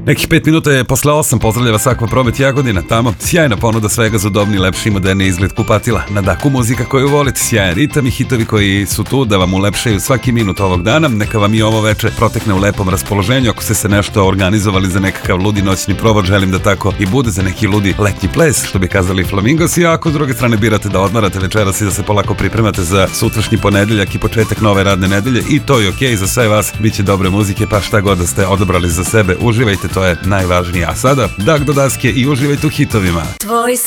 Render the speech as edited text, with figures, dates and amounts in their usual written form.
Nekih 5 minuta je posle 8, pozdravljava Akva Promet Jagodina, tamo sjajna ponuda svega za udobni, lepši i moderni izgled kupatila. Na Daku muzika koju volite, sjajan ritam i hitovi koji su tu da vam ulepšaju svaki minut ovog dana. Neka vam i ovo veče protekne u lepom raspoloženju. Ako ste se nešto organizovali za nekakav ludi noćni provod, želim da tako i bude, za neki ludi letnji ples, što bi kazali Flamingosi. A ako s druge strane birate da odmarate večeras i da se polako pripremate za sutrašnji ponedeljak i početak nove radne nedelje, i to je okej za sve vas, bit će dobre muzike, pa šta god da ste odabrali za sebe, uživajte, to je najvažnije. A sada, dak do daske i uživajte u hitovima.